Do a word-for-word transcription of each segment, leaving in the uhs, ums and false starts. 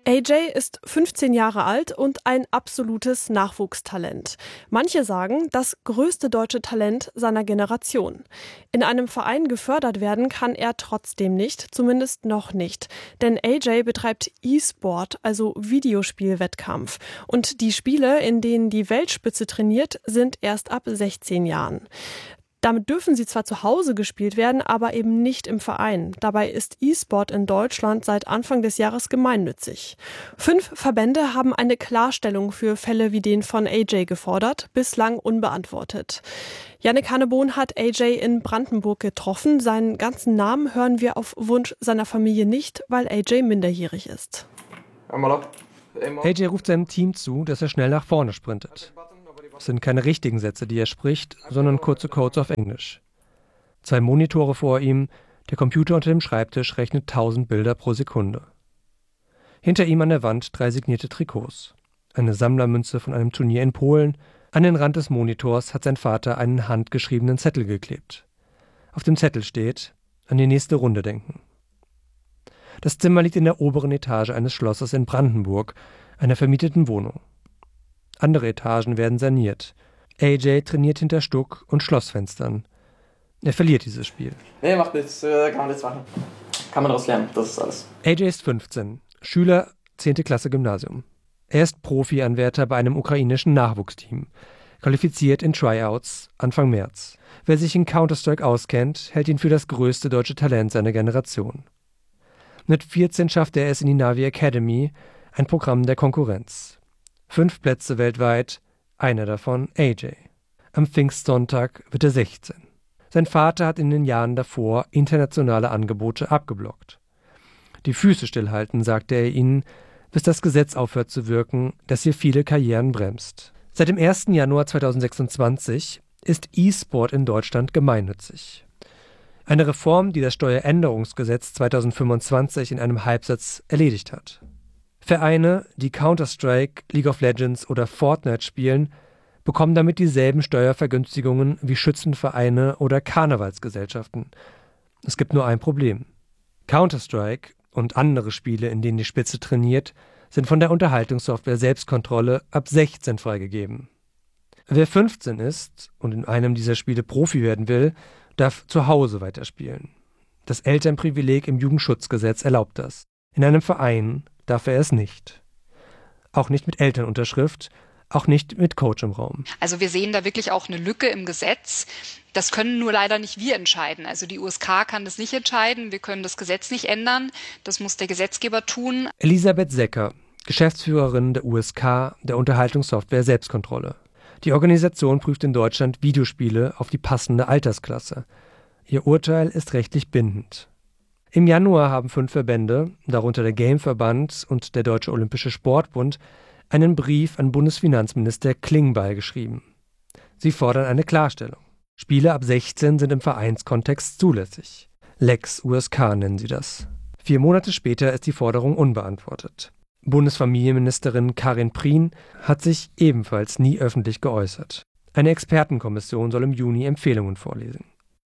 A J ist fünfzehn Jahre alt und ein absolutes Nachwuchstalent. Manche sagen, das größte deutsche Talent seiner Generation. In einem Verein gefördert werden kann er trotzdem nicht, zumindest noch nicht. Denn A J betreibt E-Sport, also Videospielwettkampf. Und die Spiele, in denen die Weltspitze trainiert, sind erst ab sechzehn Jahren. Damit dürfen sie zwar zu Hause gespielt werden, aber eben nicht im Verein. Dabei ist E-Sport in Deutschland seit Anfang des Jahres gemeinnützig. Fünf Verbände haben eine Klarstellung für Fälle wie den von A J gefordert, bislang unbeantwortet. Jannik Hannebohn hat A J in Brandenburg getroffen. Seinen ganzen Namen hören wir auf Wunsch seiner Familie nicht, weil A J minderjährig ist. A J ruft seinem Team zu, dass er schnell nach vorne sprintet. Es sind keine richtigen Sätze, die er spricht, sondern kurze Codes auf Englisch. Zwei Monitore vor ihm, der Computer unter dem Schreibtisch rechnet tausend Bilder pro Sekunde. Hinter ihm an der Wand drei signierte Trikots. Eine Sammlermünze von einem Turnier in Polen. An den Rand des Monitors hat sein Vater einen handgeschriebenen Zettel geklebt. Auf dem Zettel steht: An die nächste Runde denken. Das Zimmer liegt in der oberen Etage eines Schlosses in Brandenburg, einer vermieteten Wohnung. Andere Etagen werden saniert. A J trainiert hinter Stuck- und Schlossfenstern. Er verliert dieses Spiel. Nee, macht nichts. Kann man nichts machen. Kann man daraus lernen. Das ist alles. A J ist fünfzehn, Schüler zehnte Klasse Gymnasium. Er ist Profi-Anwärter bei einem ukrainischen Nachwuchsteam. Qualifiziert in Tryouts Anfang März. Wer sich in Counter-Strike auskennt, hält ihn für das größte deutsche Talent seiner Generation. Mit vierzehn schafft er es in die Navi Academy, ein Programm der Konkurrenz. Fünf Plätze weltweit, einer davon A J. Am Pfingstsonntag wird er sechzehn. Sein Vater hat in den Jahren davor internationale Angebote abgeblockt. Die Füße stillhalten, sagte er ihnen, bis das Gesetz aufhört zu wirken, das hier viele Karrieren bremst. Seit dem ersten Januar zweitausendsechsundzwanzig ist E-Sport in Deutschland gemeinnützig. Eine Reform, die das Steueränderungsgesetz zweitausendfünfundzwanzig in einem Halbsatz erledigt hat. Vereine, die Counter-Strike, League of Legends oder Fortnite spielen, bekommen damit dieselben Steuervergünstigungen wie Schützenvereine oder Karnevalsgesellschaften. Es gibt nur ein Problem. Counter-Strike und andere Spiele, in denen die Spitze trainiert, sind von der Unterhaltungssoftware Selbstkontrolle ab sechzehn freigegeben. Wer fünfzehn ist und in einem dieser Spiele Profi werden will, darf zu Hause weiterspielen. Das Elternprivileg im Jugendschutzgesetz erlaubt das. In einem Verein darf er es nicht. Auch nicht mit Elternunterschrift, auch nicht mit Coach im Raum. Also wir sehen da wirklich auch eine Lücke im Gesetz. Das können nur leider nicht wir entscheiden. Also die U S K kann das nicht entscheiden. Wir können das Gesetz nicht ändern. Das muss der Gesetzgeber tun. Elisabeth Secker, Geschäftsführerin der U S K, der Unterhaltungssoftware Selbstkontrolle. Die Organisation prüft in Deutschland Videospiele auf die passende Altersklasse. Ihr Urteil ist rechtlich bindend. Im Januar haben fünf Verbände, darunter der Gameverband und der Deutsche Olympische Sportbund, einen Brief an Bundesfinanzminister Klingbeil geschrieben. Sie fordern eine Klarstellung. Spiele ab sechzehn sind im Vereinskontext zulässig. Lex U S K nennen sie das. Vier Monate später ist die Forderung unbeantwortet. Bundesfamilienministerin Karin Prien hat sich ebenfalls nie öffentlich geäußert. Eine Expertenkommission soll im Juni Empfehlungen vorlesen.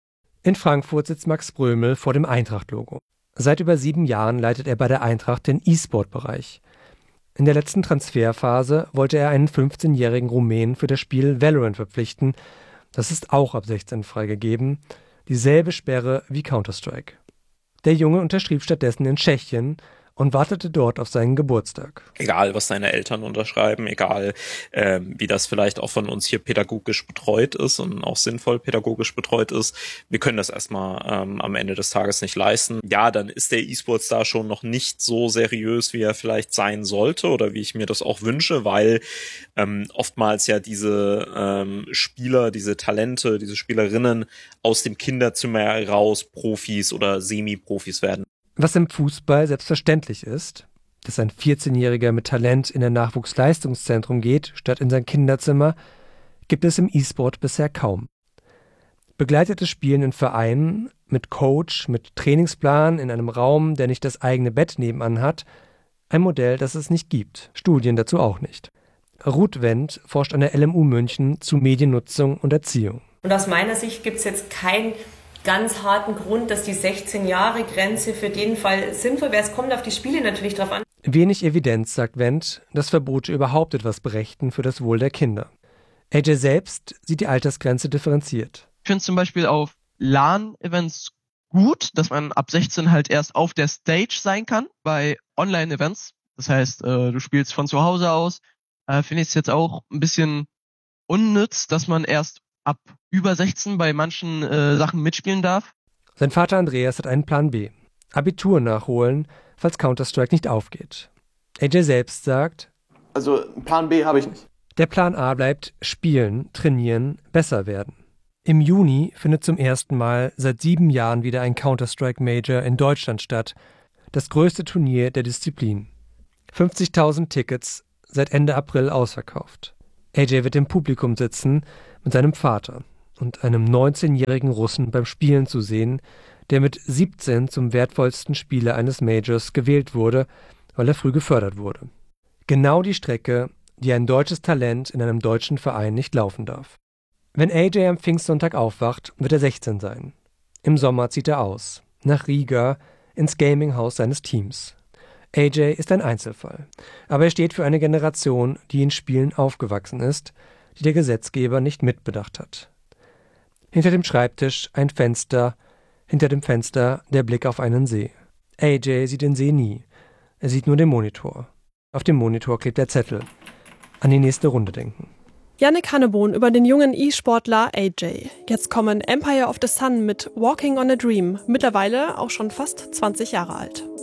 In Frankfurt sitzt Max Brömel vor dem Eintracht-Logo. Seit über sieben Jahren leitet er bei der Eintracht den E-Sport-Bereich. In der letzten Transferphase wollte er einen fünfzehnjährigen Rumänen für das Spiel Valorant verpflichten. Das ist auch ab sechzehn freigegeben. Dieselbe Sperre wie Counter-Strike. Der Junge unterschrieb stattdessen in Tschechien und wartete dort auf seinen Geburtstag. Egal, was seine Eltern unterschreiben, egal, äh, wie das vielleicht auch von uns hier pädagogisch betreut ist und auch sinnvoll pädagogisch betreut ist, wir können das erstmal ähm, am Ende des Tages nicht leisten. Ja, dann ist der E-Sports-Star schon noch nicht so seriös, wie er vielleicht sein sollte oder wie ich mir das auch wünsche, weil ähm, oftmals ja diese ähm, Spieler, diese Talente, diese Spielerinnen aus dem Kinderzimmer heraus Profis oder Semi-Profis werden. Was im Fußball selbstverständlich ist, dass ein vierzehnjähriger mit Talent in ein Nachwuchsleistungszentrum geht, statt in sein Kinderzimmer, gibt es im E-Sport bisher kaum. Begleitetes Spielen in Vereinen, mit Coach, mit Trainingsplan, in einem Raum, der nicht das eigene Bett nebenan hat, ein Modell, das es nicht gibt, Studien dazu auch nicht. Ruth Wendt forscht an der L M U München zu Mediennutzung und Erziehung. Und aus meiner Sicht gibt es jetzt kein ganz harten Grund, dass die sechzehn Jahre Grenze für den Fall sinnvoll wäre. Es kommt auf die Spiele natürlich drauf an. Wenig Evidenz, sagt Wendt, dass Verbote überhaupt etwas brächten für das Wohl der Kinder. A J selbst sieht die Altersgrenze differenziert. Ich finde zum Beispiel auf LAN-Events gut, dass man ab sechzehn halt erst auf der Stage sein kann bei Online-Events. Das heißt, äh, du spielst von zu Hause aus. Äh, finde ich es jetzt auch ein bisschen unnütz, dass man erst ab über sechzehn bei manchen äh, Sachen mitspielen darf. Sein Vater Andreas hat einen Plan B. Abitur nachholen, falls Counter-Strike nicht aufgeht. A J selbst sagt, Also Plan B habe ich nicht. Der Plan A bleibt spielen, trainieren, besser werden. Im Juni findet zum ersten Mal seit sieben Jahren wieder ein Counter-Strike-Major in Deutschland statt. Das größte Turnier der Disziplin. fünfzigtausend Tickets, seit Ende April ausverkauft. A J wird im Publikum sitzen, mit seinem Vater und einem neunzehnjährigen Russen beim Spielen zu sehen, der mit siebzehn zum wertvollsten Spieler eines Majors gewählt wurde, weil er früh gefördert wurde. Genau die Strecke, die ein deutsches Talent in einem deutschen Verein nicht laufen darf. Wenn A J am Pfingstsonntag aufwacht, wird er sechzehn sein. Im Sommer zieht er aus, nach Riga, ins Gaminghaus seines Teams. A J ist ein Einzelfall, aber er steht für eine Generation, die in Spielen aufgewachsen ist, die der Gesetzgeber nicht mitbedacht hat. Hinter dem Schreibtisch ein Fenster, hinter dem Fenster der Blick auf einen See. A J sieht den See nie, er sieht nur den Monitor. Auf dem Monitor klebt der Zettel. An die nächste Runde denken. Yannick Hannebohn über den jungen E-Sportler A J. Jetzt kommen Empire of the Sun mit Walking on a Dream, mittlerweile auch schon fast zwanzig Jahre alt.